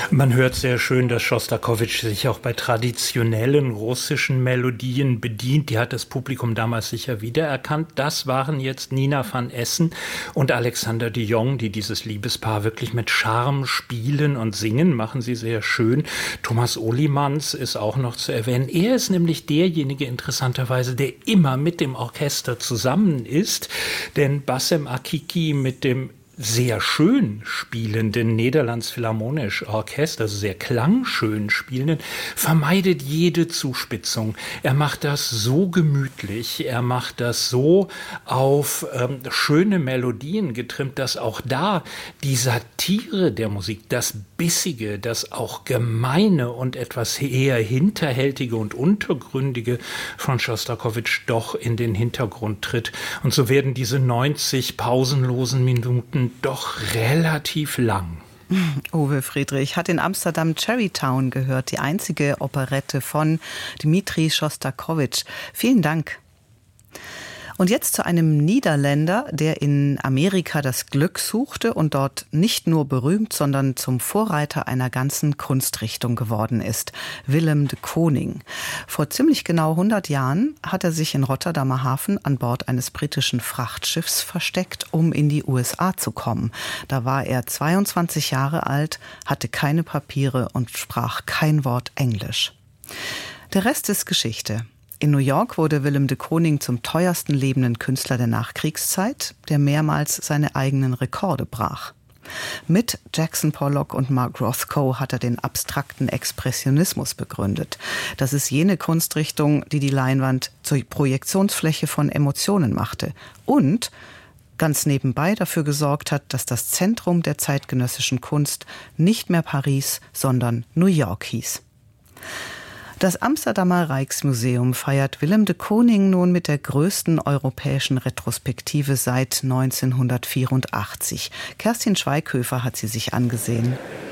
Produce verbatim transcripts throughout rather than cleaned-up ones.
Man hört sehr schön, dass Schostakowitsch sich auch bei traditionellen russischen Melodien bedient. Die hat das Publikum damals sicher wiedererkannt. Das waren jetzt Nina van Essen und Alexander de Jong, die dieses Liebespaar wirklich mit Charme spielen und singen, machen sie sehr schön. Thomas Olimans ist auch noch zu erwähnen. Er ist nämlich derjenige, interessanterweise, der immer mit dem Orchester zusammen ist. Denn Bassem Akiki mit dem sehr schön spielenden Nederlands Philharmonisch Orchester, also sehr klangschön spielenden, vermeidet jede Zuspitzung. Er macht das so gemütlich, er macht das so auf ähm, schöne Melodien getrimmt, dass auch da die Satire der Musik, das Bissige, das auch Gemeine und etwas eher Hinterhältige und Untergründige von Schostakowitsch doch in den Hintergrund tritt. Und so werden diese neunzig pausenlosen Minuten doch relativ lang. Uwe Friedrich hat in Amsterdam Cherrytown gehört, die einzige Operette von Dmitri Schostakowitsch. Vielen Dank. Und jetzt zu einem Niederländer, der in Amerika das Glück suchte und dort nicht nur berühmt, sondern zum Vorreiter einer ganzen Kunstrichtung geworden ist. Willem de Kooning. Vor ziemlich genau hundert Jahren hat er sich in Rotterdamer Hafen an Bord eines britischen Frachtschiffs versteckt, um in die U S A zu kommen. Da war er zweiundzwanzig Jahre alt, hatte keine Papiere und sprach kein Wort Englisch. Der Rest ist Geschichte. In New York wurde Willem de Kooning zum teuersten lebenden Künstler der Nachkriegszeit, der mehrmals seine eigenen Rekorde brach. Mit Jackson Pollock und Mark Rothko hat er den abstrakten Expressionismus begründet. Das ist jene Kunstrichtung, die die Leinwand zur Projektionsfläche von Emotionen machte und ganz nebenbei dafür gesorgt hat, dass das Zentrum der zeitgenössischen Kunst nicht mehr Paris, sondern New York hieß. Das Amsterdamer Rijksmuseum feiert Willem de Kooning nun mit der größten europäischen Retrospektive seit neunzehnhundertvierundachtzig. Kerstin Schweighöfer hat sie sich angesehen.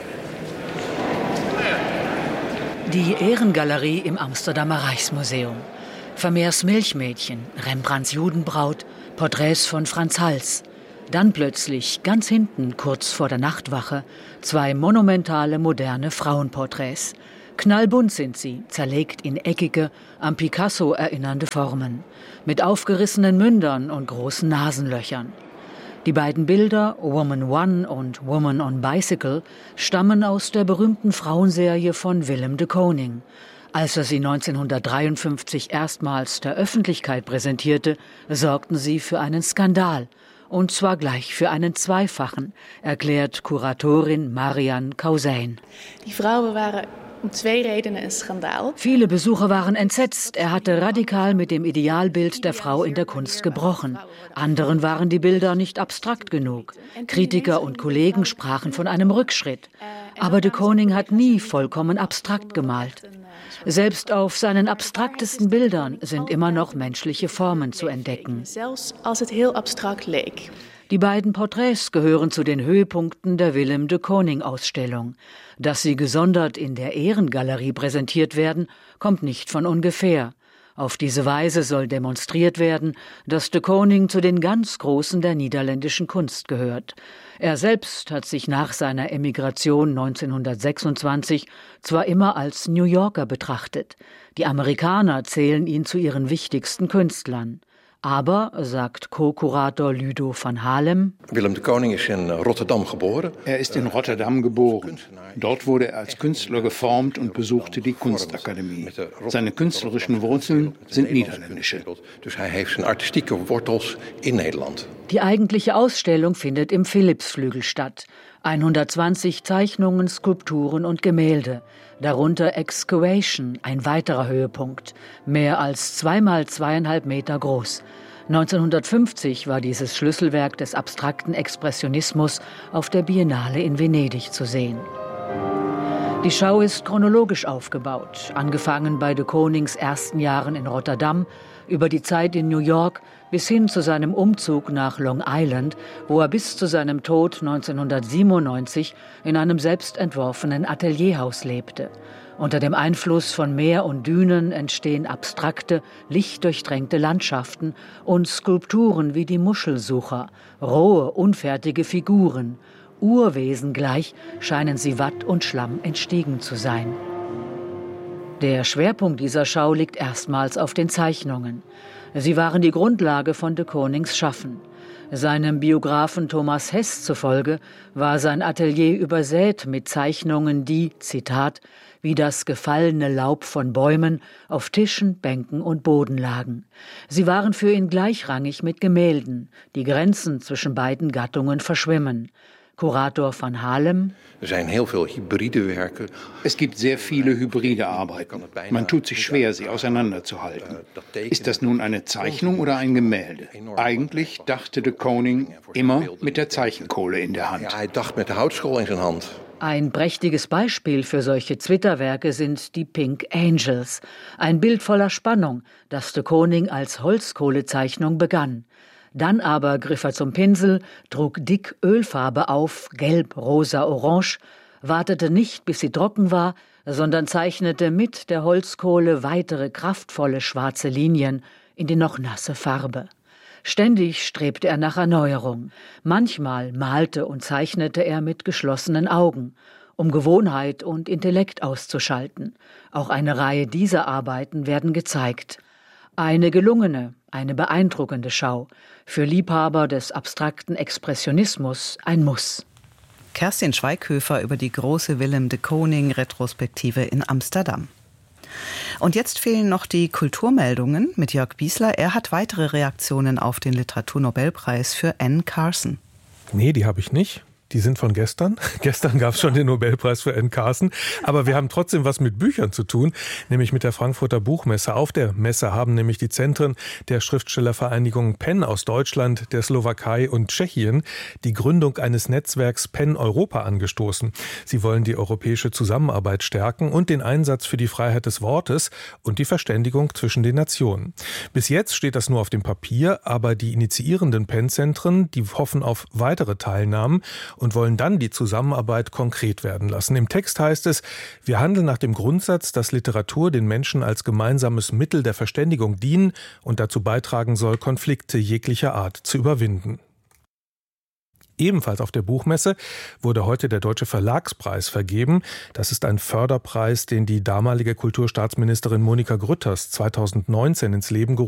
Die Ehrengalerie im Amsterdamer Rijksmuseum. Vermeers Milchmädchen, Rembrandts Judenbraut, Porträts von Franz Hals. Dann plötzlich, ganz hinten, kurz vor der Nachtwache, zwei monumentale moderne Frauenporträts. Knallbunt sind sie, zerlegt in eckige, an Picasso erinnernde Formen, mit aufgerissenen Mündern und großen Nasenlöchern. Die beiden Bilder, Woman One und Woman on Bicycle, stammen aus der berühmten Frauenserie von Willem de Kooning. Als er sie neunzehnhundertdreiundfünfzig erstmals der Öffentlichkeit präsentierte, sorgten sie für einen Skandal. Und zwar gleich für einen zweifachen, erklärt Kuratorin Marianne Kausein. Die Frauen waren um zwei Redenen ein Skandal. Viele Besucher waren entsetzt. Er hatte radikal mit dem Idealbild der Frau in der Kunst gebrochen. Anderen waren die Bilder nicht abstrakt genug. Kritiker und Kollegen sprachen von einem Rückschritt. Aber de Kooning hat nie vollkommen abstrakt gemalt. Selbst auf seinen abstraktesten Bildern sind immer noch menschliche Formen zu entdecken. Zelfs als het heel abstract leek. Die beiden Porträts gehören zu den Höhepunkten der Willem de Kooning-Ausstellung. Dass sie gesondert in der Ehrengalerie präsentiert werden, kommt nicht von ungefähr. Auf diese Weise soll demonstriert werden, dass de Kooning zu den ganz Großen der niederländischen Kunst gehört. Er selbst hat sich nach seiner Emigration neunzehnhundertsechsundzwanzig zwar immer als New Yorker betrachtet. Die Amerikaner zählen ihn zu ihren wichtigsten Künstlern. Aber, sagt Co-Kurator Ludo van Halem, Willem de Kooning ist in Rotterdam geboren. Er ist in Rotterdam geboren. Dort wurde er als Künstler geformt und besuchte die Kunstakademie. Seine künstlerischen Wurzeln sind niederländische. Dus hij heeft zijn artistieke wortels in Nederland. Die eigentliche Ausstellung findet im Philippsflügel statt. hundertzwanzig Zeichnungen, Skulpturen und Gemälde. Darunter Excavation, ein weiterer Höhepunkt. Mehr als zweimal zweieinhalb Meter groß. neunzehnhundertfünfzig war dieses Schlüsselwerk des abstrakten Expressionismus auf der Biennale in Venedig zu sehen. Die Schau ist chronologisch aufgebaut, angefangen bei de Koonings ersten Jahren in Rotterdam, über die Zeit in New York bis hin zu seinem Umzug nach Long Island, wo er bis zu seinem Tod neunzehnhundertsiebenundneunzig in einem selbstentworfenen Atelierhaus lebte. Unter dem Einfluss von Meer und Dünen entstehen abstrakte, lichtdurchtränkte Landschaften und Skulpturen wie die Muschelsucher, rohe, unfertige Figuren Urwesen gleich scheinen sie Watt und Schlamm entstiegen zu sein. Der Schwerpunkt dieser Schau liegt erstmals auf den Zeichnungen. Sie waren die Grundlage von de Konings Schaffen. Seinem Biografen Thomas Hess zufolge war sein Atelier übersät mit Zeichnungen, die, Zitat, wie das gefallene Laub von Bäumen auf Tischen, Bänken und Boden lagen. Sie waren für ihn gleichrangig mit Gemälden. Die Grenzen zwischen beiden Gattungen verschwimmen. Kurator van Halem. Es gibt sehr viele hybride Arbeiten. Man tut sich schwer, sie auseinanderzuhalten. Ist das nun eine Zeichnung oder ein Gemälde? Eigentlich dachte de Koning immer mit der Zeichenkohle in der Hand. Ja, hij dacht met de houtskool in zijn Hand. Ein prächtiges Beispiel für solche Zwitterwerke sind die Pink Angels. Ein Bild voller Spannung, das de Koning als Holzkohlezeichnung begann. Dann aber griff er zum Pinsel, trug dick Ölfarbe auf, gelb, rosa, orange, wartete nicht, bis sie trocken war, sondern zeichnete mit der Holzkohle weitere kraftvolle schwarze Linien in die noch nasse Farbe. Ständig strebte er nach Erneuerung. Manchmal malte und zeichnete er mit geschlossenen Augen, um Gewohnheit und Intellekt auszuschalten. Auch eine Reihe dieser Arbeiten werden gezeigt. Eine gelungene, eine beeindruckende Schau. Für Liebhaber des abstrakten Expressionismus ein Muss. Kerstin Schweighöfer über die große Willem de Koning-Retrospektive in Amsterdam. Und jetzt fehlen noch die Kulturmeldungen mit Jörg Biesler. Er hat weitere Reaktionen auf den Literaturnobelpreis für Anne Carson. Nee, die habe ich nicht. Die sind von gestern. Gestern gab es schon den Nobelpreis für Anne Carson. Aber wir haben trotzdem was mit Büchern zu tun, nämlich mit der Frankfurter Buchmesse. Auf der Messe haben nämlich die Zentren der Schriftstellervereinigung Penn aus Deutschland, der Slowakei und Tschechien die Gründung eines Netzwerks Penn Europa angestoßen. Sie wollen die europäische Zusammenarbeit stärken und den Einsatz für die Freiheit des Wortes und die Verständigung zwischen den Nationen. Bis jetzt steht das nur auf dem Papier, aber die initiierenden Penn-Zentren, die hoffen auf weitere Teilnahmen und wollen dann die Zusammenarbeit konkret werden lassen. Im Text heißt es, wir handeln nach dem Grundsatz, dass Literatur den Menschen als gemeinsames Mittel der Verständigung dienen und dazu beitragen soll, Konflikte jeglicher Art zu überwinden. Ebenfalls auf der Buchmesse wurde heute der Deutsche Verlagspreis vergeben. Das ist ein Förderpreis, den die damalige Kulturstaatsministerin Monika Grütters zweitausendneunzehn ins Leben gerufen